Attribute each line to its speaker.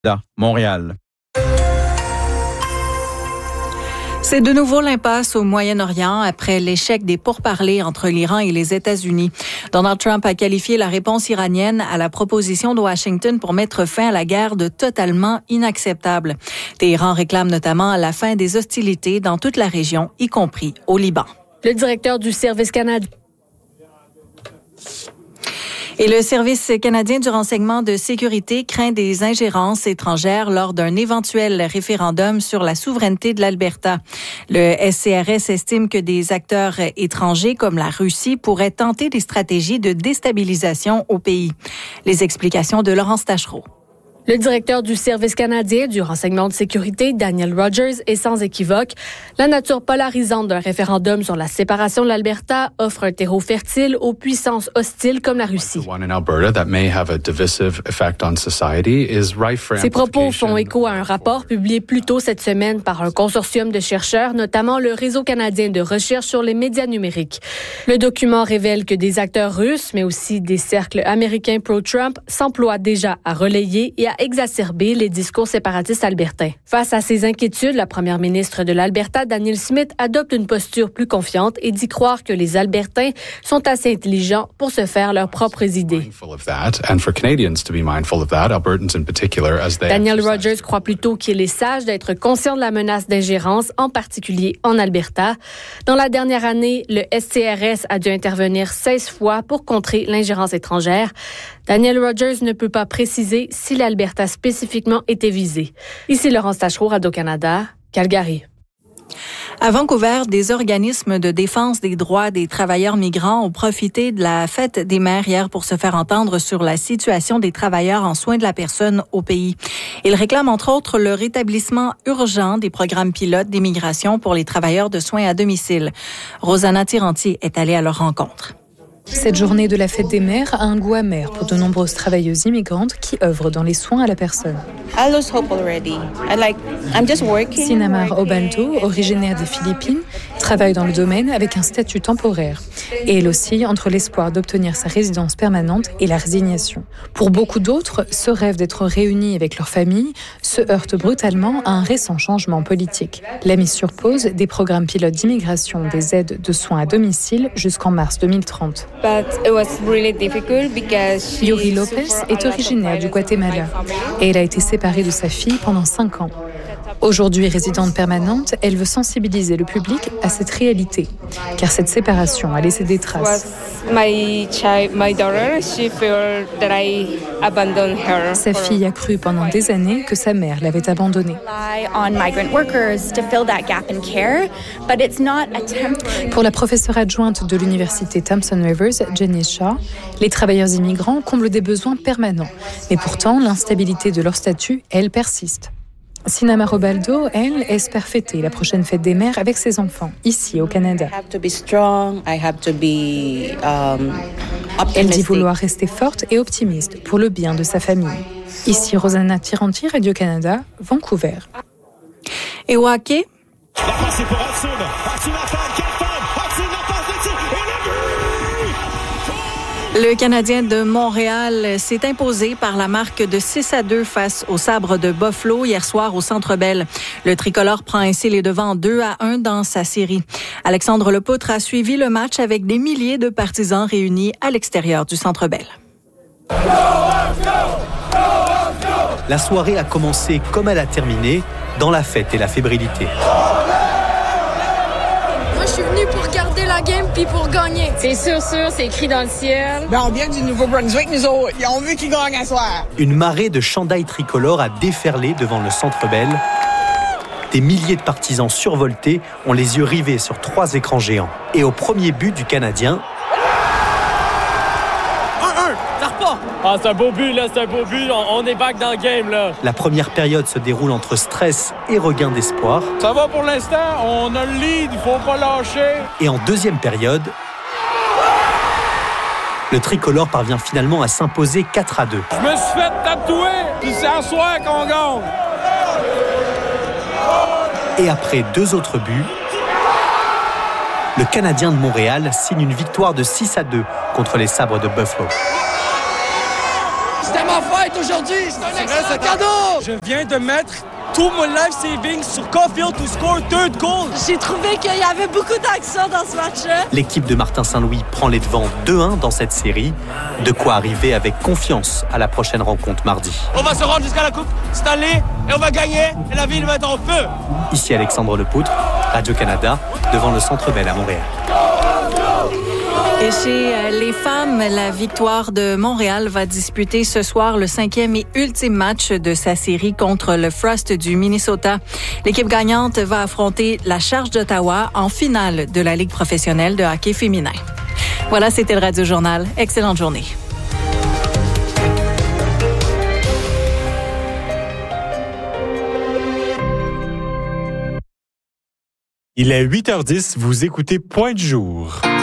Speaker 1: Montréal.
Speaker 2: C'est de nouveau l'impasse au Moyen-Orient après l'échec des pourparlers entre l'Iran et les États-Unis. Donald Trump a qualifié la réponse iranienne à la proposition de Washington pour mettre fin à la guerre de totalement inacceptable. Téhéran réclame notamment la fin des hostilités dans toute la région, y compris au Liban.
Speaker 3: Le directeur du Service canadien.
Speaker 2: Et le Service canadien du renseignement de sécurité craint des ingérences étrangères lors d'un éventuel référendum sur la souveraineté de l'Alberta. Le SCRS estime que des acteurs étrangers comme la Russie pourraient tenter des stratégies de déstabilisation au pays. Les explications de Laurence Tachereau.
Speaker 3: Le directeur du Service canadien du renseignement de sécurité, Daniel Rogers, est sans équivoque. La nature polarisante d'un référendum sur la séparation de l'Alberta offre un terreau fertile aux puissances hostiles comme la Russie. Ces propos font écho à un rapport publié plus tôt cette semaine par un consortium de chercheurs, notamment le Réseau canadien de recherche sur les médias numériques. Le document révèle que des acteurs russes, mais aussi des cercles américains pro-Trump, s'emploient déjà à relayer et à exacerber les discours séparatistes albertains. Face à ces inquiétudes, la première ministre de l'Alberta, Danielle Smith, adopte une posture plus confiante et dit croire que les Albertains sont assez intelligents pour se faire leurs propres idées. Daniel Rogers croit plutôt qu'il est sage d'être conscient de la menace d'ingérence, en particulier en Alberta. Dans la dernière année, le SCRS a dû intervenir 16 fois pour contrer l'ingérence étrangère. Daniel Rogers ne peut pas préciser si l'Alberta spécifiquement était visée. Ici Laurence Tachereau, Radio-Canada, Calgary.
Speaker 2: À Vancouver, des organismes de défense des droits des travailleurs migrants ont profité de la fête des mères hier pour se faire entendre sur la situation des travailleurs en soins de la personne au pays. Ils réclament entre autres le rétablissement urgent des programmes pilotes d'immigration pour les travailleurs de soins à domicile. Rosanna Tiranti est allée à leur rencontre.
Speaker 4: Cette journée de la fête des mères a un goût amer pour de nombreuses travailleuses immigrantes qui œuvrent dans les soins à la personne. Sinamar Obaldo, originaire des Philippines, travaille dans le domaine avec un statut temporaire. Et elle oscille entre l'espoir d'obtenir sa résidence permanente et la résignation. Pour beaucoup d'autres, ce rêve d'être réunis avec leur famille se heurte brutalement à un récent changement politique. La mise sur pause des programmes pilotes d'immigration des aides de soins à domicile jusqu'en mars 2030. Yuri Lopez est originaire du Guatemala et elle a été séparée de sa fille pendant 5 ans. Aujourd'hui résidente permanente, elle veut sensibiliser le public à cette réalité, car cette séparation a laissé des traces. Sa fille a cru pendant des années que sa mère l'avait abandonnée. Pour la professeure adjointe de l'université Thompson Rivers, Jenny Shaw, les travailleurs immigrants comblent des besoins permanents, mais pourtant l'instabilité de leur statut, elle, persiste. Sinamar Obaldo, elle, espère fêter la prochaine fête des mères avec ses enfants, ici au Canada. Elle dit vouloir rester forte et optimiste pour le bien de sa famille. Ici Rosanna Tiranti, Radio-Canada, Vancouver.
Speaker 2: Et au hockey? Le Canadien de Montréal s'est imposé par la marque de 6-2 face aux Sabres de Buffalo hier soir au Centre Bell. Le tricolore prend ainsi les devants 2-1 dans sa série. Alexandre Lepoutre a suivi le match avec des milliers de partisans réunis à l'extérieur du Centre Bell.
Speaker 5: La soirée a commencé comme elle a terminé, dans la fête et la fébrilité.
Speaker 6: Moi, je suis venu pour garder la game puis pour gagner.
Speaker 7: C'est sûr, c'est écrit dans le ciel.
Speaker 8: Ben, on vient du Nouveau-Brunswick, nous autres. Ils ont vu qu'ils gagnent à soir.
Speaker 5: Une marée de chandails tricolores a déferlé devant le Centre Bell. Des milliers de partisans survoltés ont les yeux rivés sur 3 écrans géants. Et au premier but du Canadien...
Speaker 8: 1-1, ça repart.
Speaker 9: Ah, c'est un beau but, là, c'est un beau but. On est back dans le game, là.
Speaker 5: La première période se déroule entre stress et regain d'espoir.
Speaker 9: Ça va pour l'instant, on a le lead, il faut pas lâcher.
Speaker 5: Et en deuxième période, le tricolore parvient finalement à s'imposer 4-2.
Speaker 9: Je me suis fait tatouer, puis c'est à soir qu'on gagne.
Speaker 5: Et après 2 autres buts, le Canadien de Montréal signe une victoire de 6-2 contre les Sabres de Buffalo.
Speaker 8: C'était ma fête aujourd'hui. C'est un excellent cadeau.
Speaker 9: Je viens de mettre tout mon life savings sur Caulfield to score third goal.
Speaker 1: J'ai trouvé qu'il y avait beaucoup d'action dans ce match-là.
Speaker 5: L'équipe de Martin Saint-Louis prend les devants 2-1 dans cette série. De quoi arriver avec confiance à la prochaine rencontre mardi.
Speaker 9: On va se rendre jusqu'à la Coupe Stanley et on va gagner et la ville va être en feu.
Speaker 5: Ici Alexandre Lepoutre, Radio-Canada, devant le Centre Bell à Montréal.
Speaker 2: Et chez les femmes, la Victoire de Montréal va disputer ce soir le 5e et ultime match de sa série contre le Frost du Minnesota. L'équipe gagnante va affronter la Charge d'Ottawa en finale de la Ligue professionnelle de hockey féminin. Voilà, c'était le Radio Journal. Excellente journée.
Speaker 10: Il est 8h10, vous écoutez Point de jour.